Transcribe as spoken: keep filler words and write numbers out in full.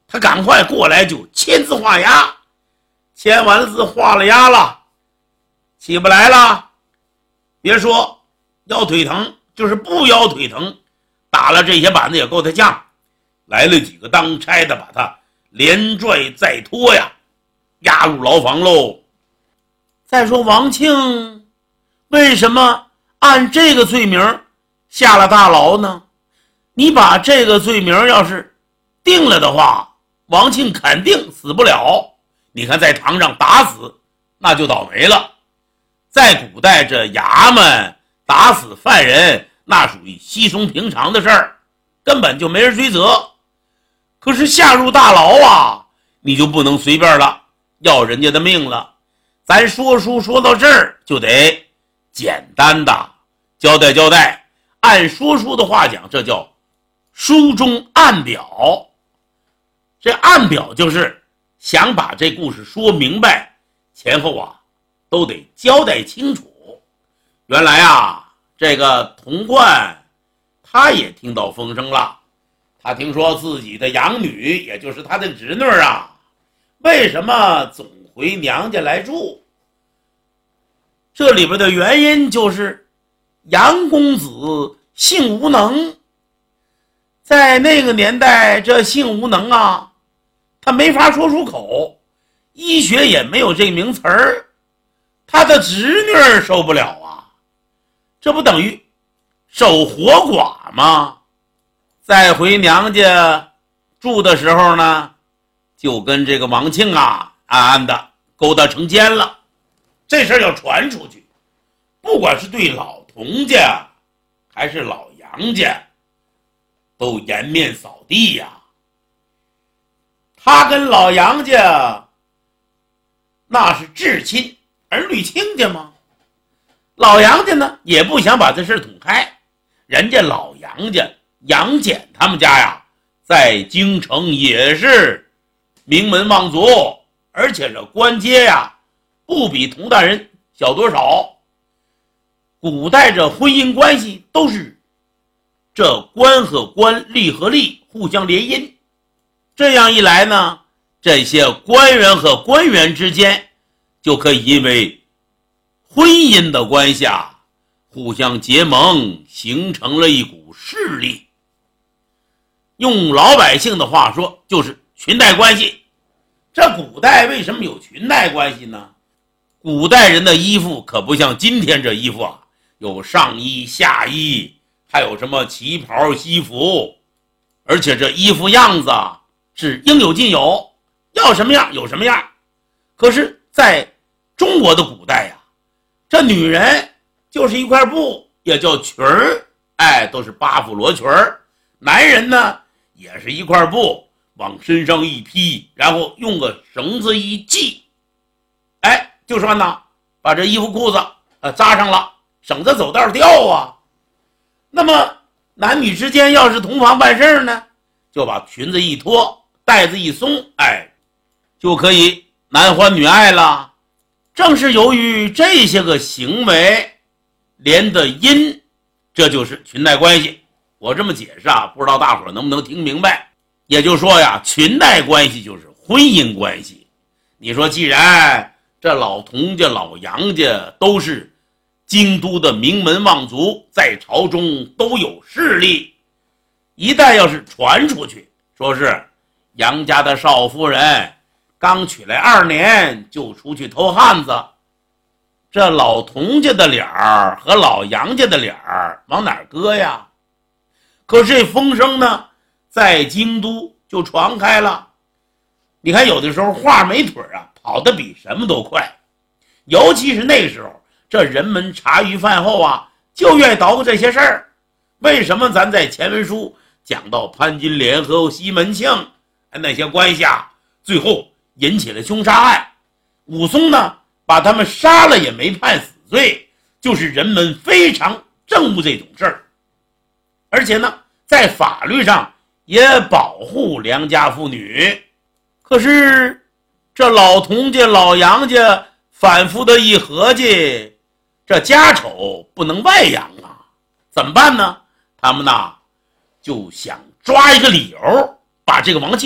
他赶快过来就签字画押，签完了字画了押了，起不来了，别说腰腿疼，就是不腰腿疼，打了这些板子也够他呛。来了几个当差的，把他连拽再拖呀，押入牢房喽。再说王庆为什么按这个罪名下了大牢呢？你把这个罪名要是定了的话，王庆肯定死不了。你看在堂上打死那就倒霉了。在古代这衙门打死犯人那属于稀松平常的事儿，根本就没人追责。可是下入大牢啊，你就不能随便了，要人家的命了。咱说书说到这儿就得简单的交代交代，按说书的话讲，这叫书中暗表。这暗表就是想把这故事说明白，前后啊都得交代清楚。原来啊，这个童贯他也听到风声了，他听说自己的养女，也就是他的侄女啊，为什么总回娘家来住？这里边的原因就是杨公子性无能。在那个年代，这性无能啊，他没法说出口，医学也没有这个名词儿，他的侄女受不了啊，这不等于守活寡吗？再回娘家住的时候呢，就跟这个王庆啊暗暗的勾搭成奸了。这事儿要传出去，不管是对老童家还是老杨家，都颜面扫地呀。他跟老杨家那是至亲，儿女亲家吗？老杨家呢也不想把这事捅开，人家老杨家杨戬他们家呀，在京城也是名门望族，而且这官阶呀不比佟大人小多少。古代这婚姻关系都是这官和官，吏和吏互相联姻，这样一来呢，这些官员和官员之间就可以因为婚姻的关系啊，互相结盟，形成了一股势力。用老百姓的话说，就是裙带关系。这古代为什么有裙带关系呢？古代人的衣服可不像今天这衣服啊，有上衣下衣，还有什么旗袍西服，而且这衣服样子啊是应有尽有，要什么样有什么样。可是在中国的古代呀、啊，这女人就是一块布，也叫裙儿，哎，都是八府罗裙儿。男人呢也是一块布，往身上一披，然后用个绳子一系，哎，就算呢把这衣服裤子呃扎上了，省得走道掉啊。那么男女之间要是同房办事呢，就把裙子一脱，带子一松，哎，就可以男欢女爱了。正是由于这些个行为连的因，这就是裙带关系。我这么解释啊，不知道大伙儿能不能听明白。也就是说呀，裙带关系就是婚姻关系。你说既然这老童家老杨家都是京都的名门望族，在朝中都有势力，一旦要是传出去，说是杨家的少夫人刚娶来二年就出去偷汉子，这老童家的脸儿和老杨家的脸儿往哪儿搁呀？可是这风声呢在京都就传开了。你看有的时候画没腿啊，跑得比什么都快。尤其是那时候，这人们茶余饭后啊，就愿意捣鼓这些事儿。为什么咱在前文书讲到潘金莲和西门庆那些关系啊，最后引起了凶杀案，武松呢把他们杀了也没判死罪，就是人们非常憎恶这种事儿。而且呢在法律上也保护良家妇女。可是这老童家老杨家反复的一合计，这家丑不能外扬啊，怎么办呢？他们呢就想抓一个理由把这个王庆